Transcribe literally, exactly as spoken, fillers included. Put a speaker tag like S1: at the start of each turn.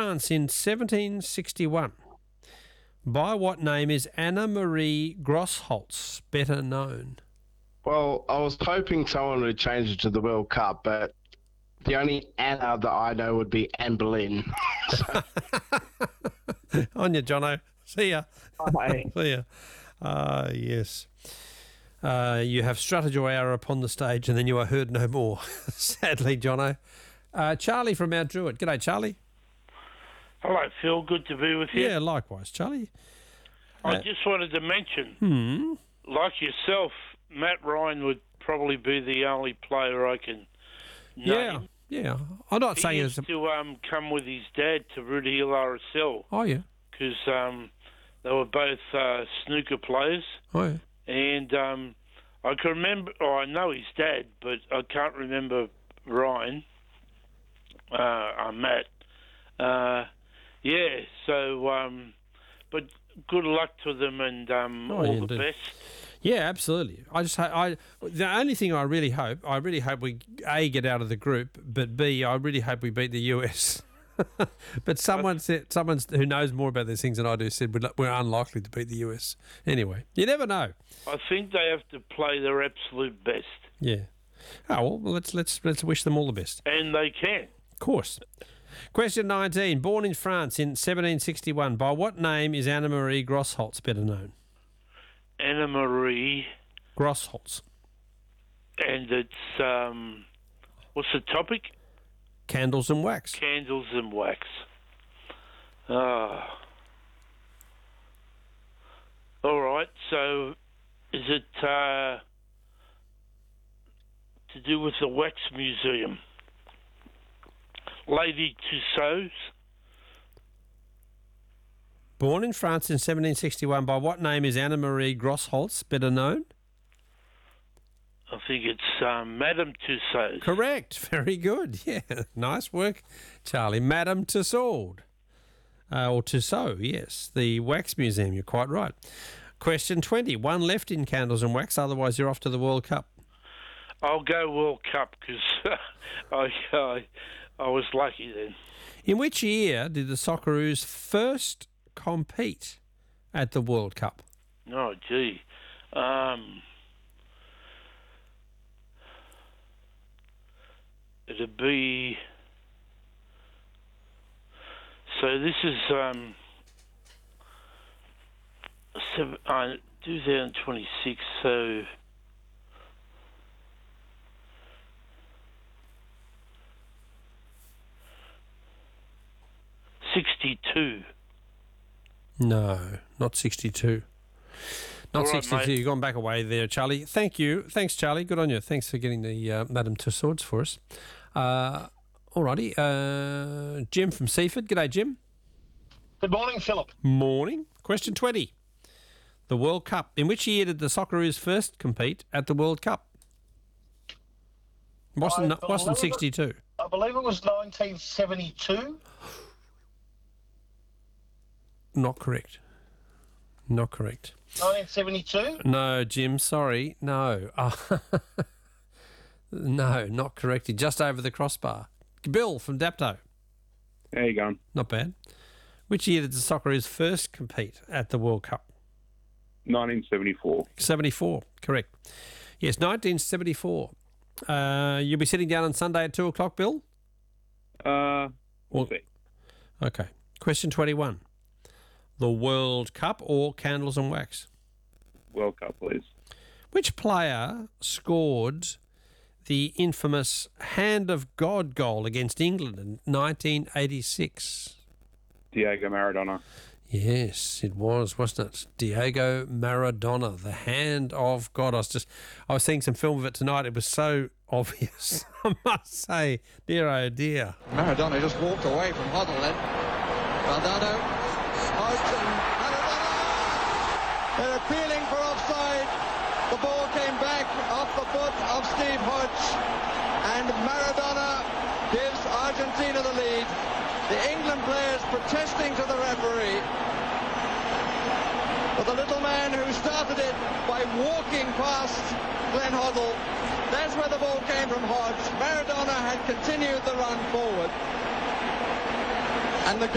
S1: France in seventeen sixty-one. By what name is Anna Marie Grossholtz better known?
S2: Well, I was hoping someone would change it to the World Cup, but the only Anna that I know would be Anne Boleyn.
S1: On you, Jono. See ya.
S2: Bye.
S1: See ya. Uh, yes. Uh, you have strutted your hour upon the stage and then you are heard no more. Sadly, Jono. Uh, Charlie from Mount Druitt. G'day, Charlie.
S3: Hello, Phil. Good to be with you.
S1: Yeah, likewise, Charlie.
S3: I
S1: Uh,
S3: just wanted to mention,
S1: hmm.
S3: like yourself, Matt Ryan would probably be the only player I can
S1: Yeah,
S3: name.
S1: yeah. I'm not
S3: He
S1: saying
S3: used
S1: it's...
S3: to um, come with his dad to Rooty R S L
S1: Oh, yeah.
S3: because um, they were both uh, snooker players.
S1: Oh, yeah.
S3: And um, I can remember, oh, I know his dad, but I can't remember Ryan, uh, uh, Matt. Uh, yeah, so, um, but good luck to them and um,
S1: Oh,
S3: all
S1: yeah,
S3: the
S1: indeed.
S3: best.
S1: Yeah, absolutely. I just, ho- I, the only thing I really hope, I really hope we A, get out of the group, but B, I really hope we beat the U S. But someone said, someone who knows more about these things than I do said we're, we're unlikely to beat the U S. Anyway, you never know.
S3: I think they have to play their absolute best,
S1: Yeah. Oh well, let's let's let's wish them all the best.
S3: and they can.
S1: Of course. Question nineteen. Born in France in seventeen sixty-one, by what name is Anna Marie Grossholtz better known?
S3: Anna Marie,
S1: Grossholtz.
S3: and it's, um, what's the topic?
S1: Candles and wax.
S3: Candles and wax. Ah. All right, so is it uh, to do with the Wax Museum? Lady Tussauds?
S1: Born in France in seventeen sixty-one, by what name is Anna Marie Grossholtz better known?
S3: I think it's um, Madame Tussauds.
S1: Correct. Very good. Yeah. Nice work, Charlie. Madame Tussauds. Uh, or Tussaud, yes. The Wax Museum. You're quite right. Question twenty. One left in Candles and Wax, otherwise you're off to the World Cup.
S3: I'll go World Cup because I, I, I was lucky then.
S1: In which year did the Socceroos first compete at the World Cup?
S3: Oh, gee. Um, it'd be... So this is um, seven, uh, twenty twenty-six, so... sixty-two.
S1: No, not sixty-two. Not
S3: All right,
S1: sixty-two.
S3: mate.
S1: You've gone back away there, Charlie. Thank you. Thanks, Charlie. Good on you. Thanks for getting the uh, Madame Tussauds for us. Uh, alrighty. Uh, Jim from Seaford. G'day, Jim.
S4: Good morning, Philip.
S1: Morning. Question twenty. The World Cup. In which year did the Socceroos first compete at the World Cup? Wasn't,
S4: I
S1: wasn't
S4: believe it-
S1: sixty-two.
S4: I believe it was nineteen seventy-two.
S1: Not correct. Not correct.
S4: nineteen seventy-two?
S1: No, Jim, sorry. No. No, not correct. You're just over the crossbar. Bill from Dapto.
S5: How you going?
S1: Not bad. Which year did the Socceroos first compete at the World Cup?
S5: nineteen seventy-four.
S1: seventy-four, correct. Yes, nineteen seventy-four. Uh, you'll be sitting down on Sunday at two o'clock, Bill?
S5: Uh, we'll
S1: Well-
S5: see.
S1: Okay. Question twenty-one. The World Cup or Candles and Wax?
S5: World Cup, please.
S1: Which player scored the infamous Hand of God goal against England in nineteen eighty-six?
S5: Diego Maradona.
S1: Yes, it was, wasn't it? Diego Maradona, the Hand of God. I was just, I was seeing some film of it tonight. It was so obvious, I must say. Dear, oh dear.
S6: Maradona just walked away from Hoddle then. Valdano out and Maradona! They're appealing for offside. The ball came back off the foot of Steve Hodge, and Maradona gives Argentina the lead. The England players protesting to the referee. But the little man who started it by walking past Glenn Hoddle, that's where the ball came from Hodge. Maradona had continued the run forward. And the